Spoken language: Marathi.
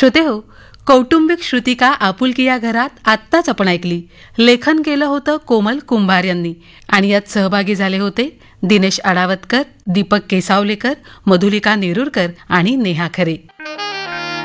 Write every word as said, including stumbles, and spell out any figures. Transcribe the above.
श्रोते हो, कौटुंबिक श्रुतिका आपुलकी या घरात आत्ताच आपण ऐकली. लेखन केलं होतं कोमल कुंभार यांनी आणि यात सहभागी झाले होते दिनेश आडावतकर, दीपक केसावलेकर, मधुलिका नेरुरकर आणि नेहा खरे.